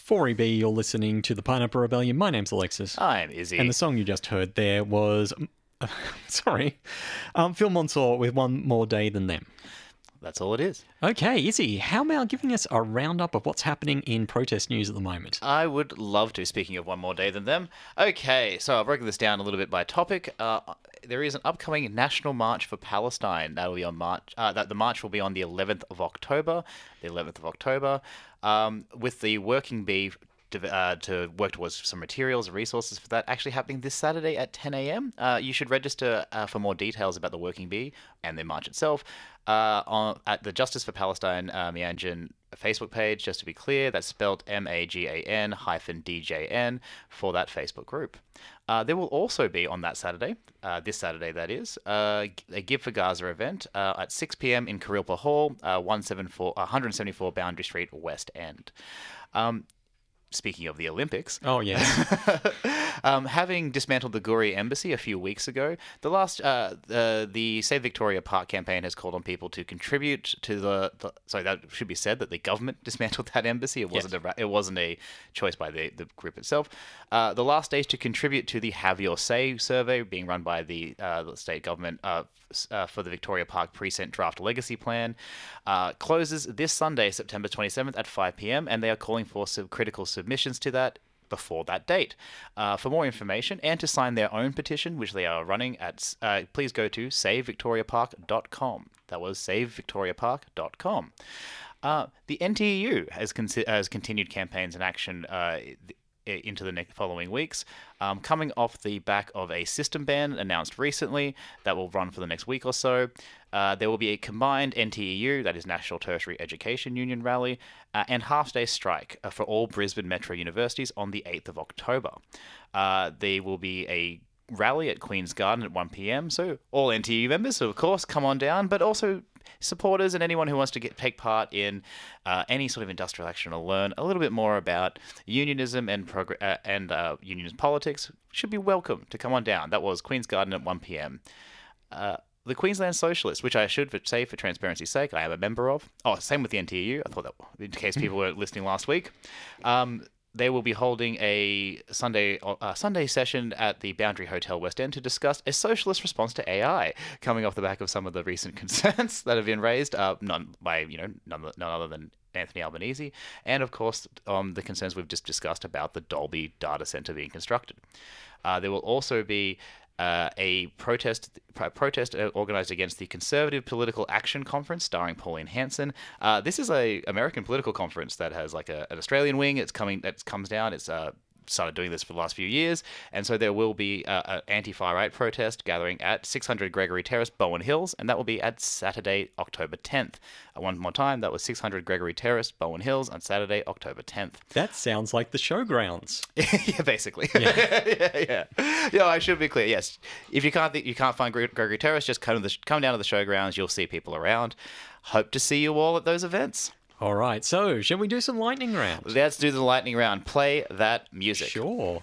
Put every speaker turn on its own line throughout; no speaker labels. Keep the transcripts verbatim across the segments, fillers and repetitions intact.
four E B, you're listening to the Pineapple Rebellion. My name's Alexis.
I'm Izzy.
And the song you just heard there was, uh, sorry, um, Phil Mansour with One More Day Than Them.
That's all it is.
Okay, Izzy, how about giving us a roundup of what's happening in protest news at the moment?
I would love to, speaking of One More Day Than Them. Okay, so I've broken this down a little bit by topic. Uh, there is an upcoming National March for Palestine. That will be on March. Uh, that the march will be on the eleventh of October. The eleventh of October, um, with the Working Bee to, uh, to work towards some materials and resources for that actually happening this Saturday at ten a.m. Uh, you should register uh, for more details about the Working Bee and the march itself uh, on at the Justice for Palestine uh, Meanjin Facebook page. Just to be clear, that's spelled M A G A N hyphen D J N for that Facebook group. Uh, there will also be on that Saturday, uh, this Saturday that is, uh, a Give for Gaza event uh, at six p.m. in Carilpa Hall, uh, one seventy-four, one seventy-four Boundary Street, West End. Um, Speaking of the Olympics,
oh yes,
um, having dismantled the Guri embassy a few weeks ago, the last uh, the the Save Victoria Park campaign has called on people to contribute to the, the. Sorry, that should be said that the government dismantled that embassy. It wasn't yes. a it wasn't a choice by the the group itself. Uh, the last day to contribute to the Have Your Say survey being run by the, uh, the state government uh, uh, for the Victoria Park Precinct Draft Legacy Plan uh, closes this Sunday, September twenty-seventh at five p.m. and they are calling for some critical submissions to that before that date. Uh, for more information and to sign their own petition, which they are running at, uh, please go to save victoria park dot com. That was save victoria park dot com. Uh, the N T E U has, con- has continued campaigns in action uh, into the next following weeks, um, coming off the back of a system ban announced recently that will run for the next week or so. Uh, there will be a combined N T E U, that is National Tertiary Education Union rally, uh, and half-day strike uh, for all Brisbane Metro universities on the eighth of October. Uh, there will be a rally at Queen's Garden at one p.m, so all N T E U members, of course, come on down, but also supporters and anyone who wants to get take part in uh, any sort of industrial action or learn a little bit more about unionism and progr- uh, and uh, unionist politics should be welcome to come on down. That was Queen's Garden at one p.m. Uh, the Queensland Socialists, which I should say for transparency's sake, I am a member of. Oh, same with the N T E U. I thought that, in case people were listening last week. Um, They will be holding a Sunday uh, Sunday session at the Boundary Hotel West End to discuss a socialist response to A I, coming off the back of some of the recent concerns that have been raised, uh, none by you know none, none other than Anthony Albanese, and of course um, the concerns we've just discussed about the Dolby data center being constructed. Uh, there will also be Uh, a protest a protest organized against the Conservative Political Action Conference starring Pauline Hanson. Uh, this is a American political conference that has like a, an Australian wing. It's coming that comes down. It's uh, started doing this for the last few years, and so there will be an anti-far right protest gathering at six hundred Gregory Terrace, Bowen Hills, and that will be at Saturday, October tenth. Uh, one more time, that was six hundred Gregory Terrace, Bowen Hills, on Saturday, October tenth.
That sounds like the showgrounds.
Yeah, basically.
Yeah.
yeah, yeah. Yeah, I should be clear. Yes, if you can't th- you can't find Gre- Gregory Terrace, just come to the come down to the showgrounds. You'll see people around. Hope to see you all at those events.
All right, so shall we do some lightning round?
Let's do the lightning round. Play that music.
Sure.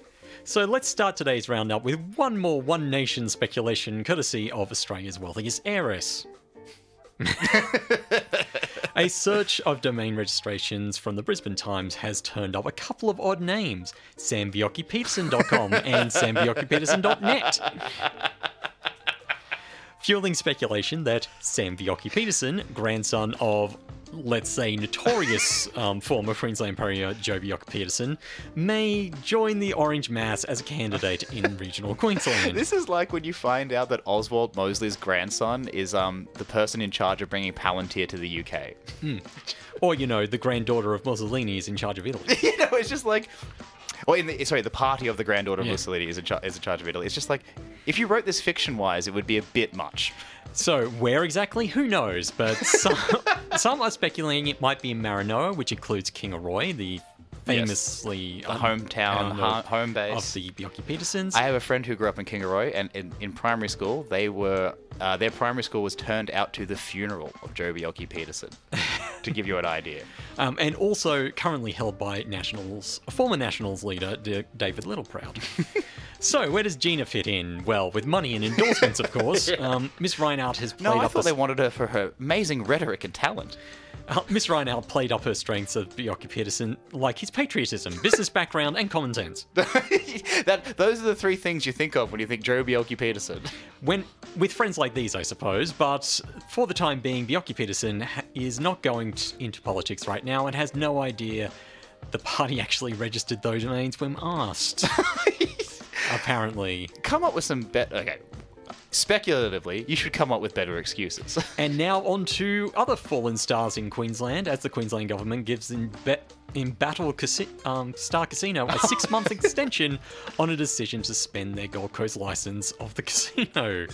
So let's start today's roundup with one more One Nation speculation, courtesy of Australia's wealthiest heiress. A search of domain registrations from the Brisbane Times has turned up a couple of odd names, sam vioki peterson dot com and sam vioki peterson dot net. Fueling speculation that Sam Vioki Peterson, grandson of, let's say, notorious um, former Queensland Premier Joe Vioki Peterson, may join the Orange Mass as a candidate in regional Queensland.
This is like when you find out that Oswald Mosley's grandson is um the person in charge of bringing Palantir to the U K.
Mm. Or, you know, the granddaughter of Mussolini is in charge of Italy.
You know, it's just like... Or in the, sorry, the party of the granddaughter of
Yeah.
Mussolini is in, char- is in charge of Italy. It's just like, if you wrote this fiction-wise, it would be a bit much.
So, where exactly? Who knows? But some, some are speculating it might be in Maranoa, which includes Kingaroy, the famously...
The hometown,
of,
ho- home base.
Of the Vioki Petersons.
I have a friend who grew up in Kingaroy, and in, in primary school, they were uh, their primary school was turned out to the funeral of Joe Vioki Peterson, to give you an idea.
Um, and also currently held by Nationals, former Nationals leader D- David Littleproud. So, where does Gina fit in? Well, with money and endorsements, of course. Um, Miss Reinhardt has played
No, I
up
thought
a...
they wanted her for her amazing rhetoric and talent.
Uh, Miss Reinhardt played up her strengths of Bjorky Peterson, like his patriotism, business background, and common sense.
that Those are the three things you think of when you think Joe Bjelke Peterson.
When, with friends like these, I suppose, but for the time being, Bjelke Peterson ha- is not going t- into politics right now and has no idea the party actually registered those domains when asked. Apparently.
Come up with some better... Okay. Speculatively, you should come up with better excuses.
And now on to other fallen stars in Queensland, as the Queensland government gives in, be- in Battle Casi- um, Star Casino a six-month extension on a decision to suspend their Gold Coast licence of the casino.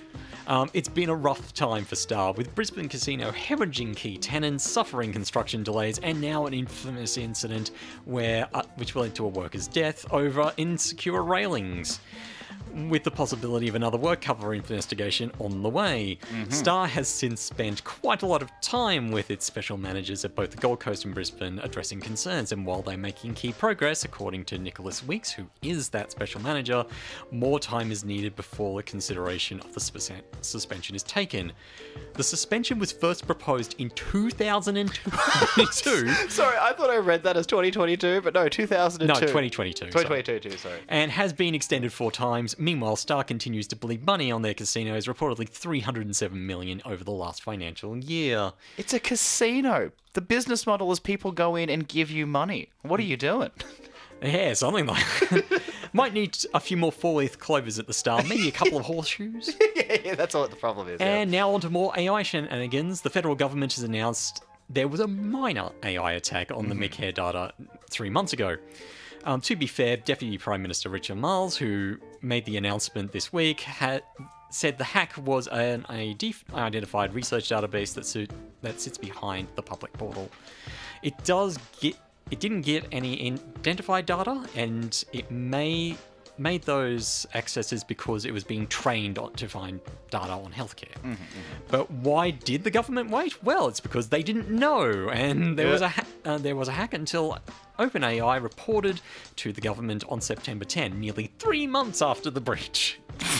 Um, it's been a rough time for Star, with Brisbane Casino hemorrhaging key tenants, suffering construction delays, and now an infamous incident where, uh, which led to a worker's death over insecure railings, with the possibility of another work cover investigation on the way. Mm-hmm. Star has since spent quite a lot of time with its special managers at both the Gold Coast and Brisbane addressing concerns, and while they're making key progress, according to Nicholas Weeks, who is that special manager, more time is needed before the consideration of the sp- suspension is taken. The suspension was first proposed in two thousand twenty-two.
Sorry, I thought I read that as twenty twenty-two, but no, two thousand two.
No, twenty twenty-two.
twenty twenty-two, sorry. sorry.
And has been extended four times. Meanwhile, Star continues to bleed money on their casinos, reportedly three hundred seven million dollars over the last financial year.
It's a casino. The business model is people go in and give you money. What are you doing?
Yeah, something like that. Might need a few more four-leaf clovers at the start, maybe a couple of horseshoes.
yeah, yeah, that's what the problem is.
And
yeah.
now on to more A I shenanigans. The federal government has announced there was a minor A I attack on the mm-hmm. Medicare data three months ago. Um, to be fair, Deputy Prime Minister Richard Marles, who made the announcement this week, had said the hack was an a de-identified research database that, su- that sits behind the public portal. It does get, it didn't get any identified data, and it may made those accesses because it was being trained on, to find data on healthcare. Mm-hmm, mm-hmm. But why did the government wait? Well, it's because they didn't know, and there yeah. was a ha- uh, there was a hack until OpenAI reported to the government on September tenth, nearly three months after the breach.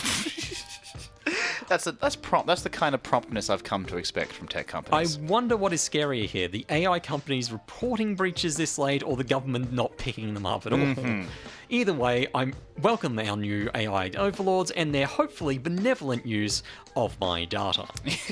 That's a, that's prompt. That's the kind of promptness I've come to expect from tech companies.
I wonder what is scarier here: the A I companies reporting breaches this late, or the government not picking them up at all. Mm-hmm. Either way, I welcome our new A I overlords and their hopefully benevolent use of my data.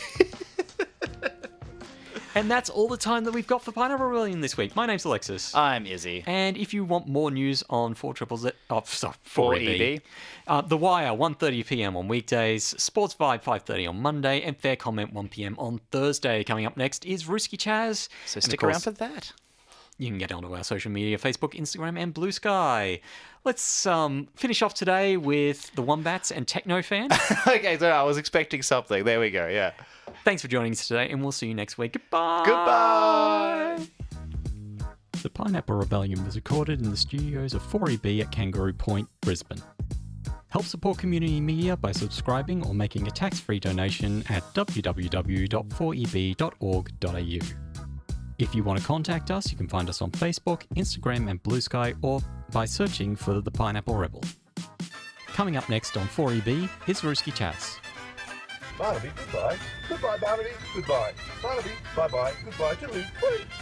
And that's all the time that we've got for Pineapple Rebellion this week. My name's Alexis.
I'm Izzy.
And if you want more news on four triple Z, oh, sorry, four E B,
four E B.
Uh, The Wire, one thirty p.m. on weekdays, Sports Vibe, five thirty on Monday, and Fair Comment, one p.m. on Thursday. Coming up next is Ruski Chaz.
So stick course, around for that.
You can get onto our social media, Facebook, Instagram, and Blue Sky. Let's um, finish off today with the Wombats and Techno Fan.
Okay, so I was expecting something. There we go, yeah.
Thanks for joining us today, and we'll see you next week. Goodbye!
Goodbye!
The Pineapple Rebellion was recorded in the studios of four E B at Kangaroo Point, Brisbane. Help support community media by subscribing or making a tax-free donation at w w w dot four e b dot org dot a u. If you want to contact us, you can find us on Facebook, Instagram, and Blue Sky, or by searching for The Pineapple Rebel. Coming up next on four E B is Ruski Chaz.
Barnaby, goodbye. Goodbye, Barnaby. Goodbye. Barnaby, bye-bye. Goodbye. Toodaloo. Bye.